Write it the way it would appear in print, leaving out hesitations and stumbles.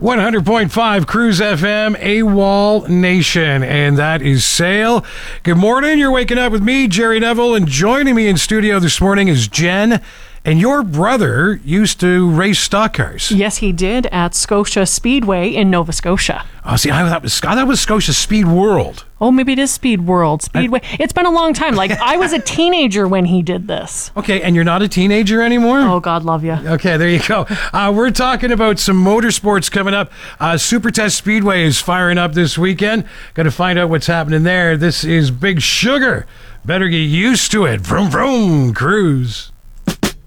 100.5 Cruise FM, AWOL Nation, and that is Sail. Good morning. You're waking up with me, Jerry Neville, and joining me in studio this morning is Jen. And your brother used to race stock cars. Yes, he did at Scotia Speedway in Nova Scotia. Oh, see, I thought was Scotia Speed World. Oh, maybe it is Speed World. Speedway. It's been a long time. Like, I was a teenager when he did this. Okay, and you're not a teenager anymore? Oh, God love you. Okay, there you go. We're talking about some motorsports coming up. Super Test Speedway is firing up this weekend. Got to find out what's happening there. This is Big Sugar. Better get used to it. Vroom, vroom, cruise.